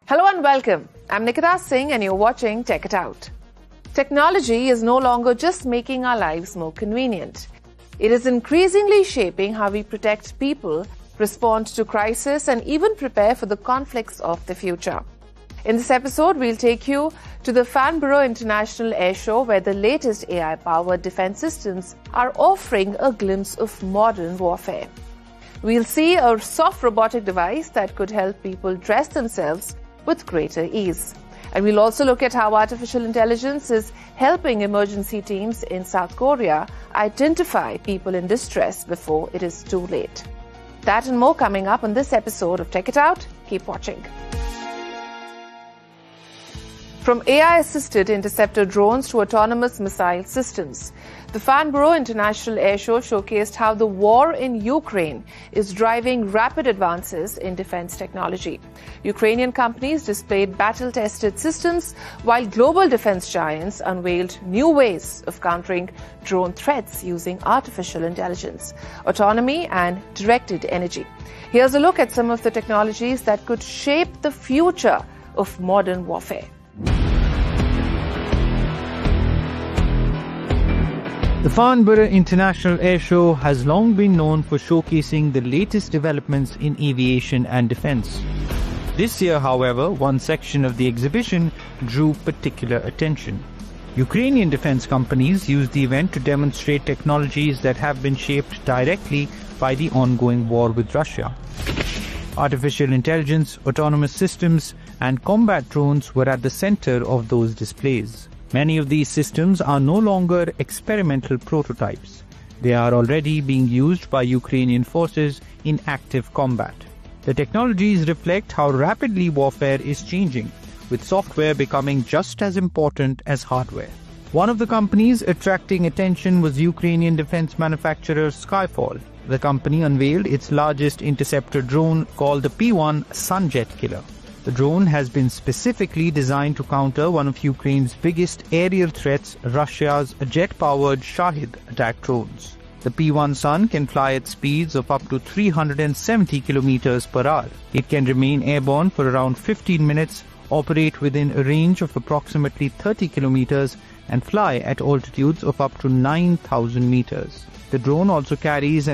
Hello and welcome. I'm Nikita Singh and you're watching Tech It Out. Technology is no longer just making our lives more convenient. It is increasingly shaping how we protect people, respond to crisis, and even prepare for the conflicts of the future. In this episode, we'll take you to the Farnborough International Airshow, where the latest AI-powered defense systems are offering a glimpse of modern warfare. We'll see a soft robotic device that could help people dress themselves with greater ease. And we'll also look at how artificial intelligence is helping emergency teams in South Korea identify people in distress before it is too late. That and more coming up on this episode of Tech It Out. Keep watching. From AI-assisted interceptor drones to autonomous missile systems, the Farnborough International Airshow showcased how the war in Ukraine is driving rapid advances in defense technology. Ukrainian companies displayed battle-tested systems, while global defense giants unveiled new ways of countering drone threats using artificial intelligence, autonomy, and directed energy. Here's a look at some of the technologies that could shape the future of modern warfare. The Farnborough International Airshow has long been known for showcasing the latest developments in aviation and defense. This year, however, one section of the exhibition drew particular attention. Ukrainian defense companies used the event to demonstrate technologies that have been shaped directly by the ongoing war with Russia. Artificial intelligence, autonomous systems, and combat drones were at the center of those displays. Many of these systems are no longer experimental prototypes. They are already being used by Ukrainian forces in active combat. The technologies reflect how rapidly warfare is changing, with software becoming just as important as hardware. One of the companies attracting attention was Ukrainian defense manufacturer Skyfall. The company unveiled its largest interceptor drone called the P-1 Sunjet Killer. The drone has been specifically designed to counter one of Ukraine's biggest aerial threats, Russia's jet-powered Shahid attack drones. The P-1 Sun can fly at speeds of up to 370 km per hour. It can remain airborne for around 15 minutes, operate within a range of approximately 30 km, and fly at altitudes of up to 9,000 meters. The drone also carries an